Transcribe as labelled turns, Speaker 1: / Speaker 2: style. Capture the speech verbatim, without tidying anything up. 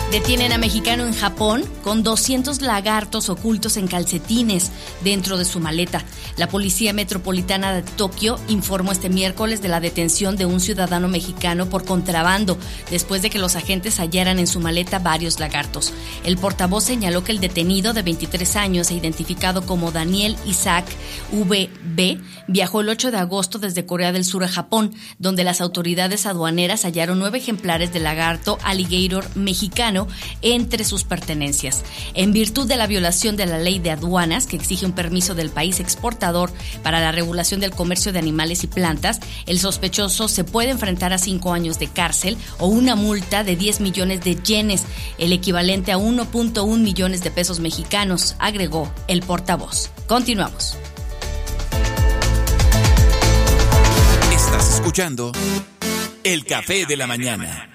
Speaker 1: Detienen a mexicano en Japón con doscientos lagartos ocultos en calcetines dentro de su maleta. La Policía Metropolitana de Tokio informó este miércoles de la detención de un ciudadano mexicano por contrabando, después de que los agentes hallaran en su maleta varios lagartos. El portavoz señaló que el detenido, de veintitrés años e identificado como Daniel Isaac V B, viajó el ocho de agosto desde Corea del Sur a Japón, donde las autoridades aduaneras hallaron nueve ejemplares del lagarto alligator mexicano entre sus pertenencias. En virtud de la violación de la ley de aduanas, que exige un permiso del país exportador para la regulación del comercio de animales y plantas, el sospechoso se puede enfrentar a cinco años de cárcel o una multa de diez millones de yenes, el equivalente a uno punto uno millones de pesos mexicanos, agregó el portavoz. Continuamos.
Speaker 2: Estás escuchando El Café de la Mañana.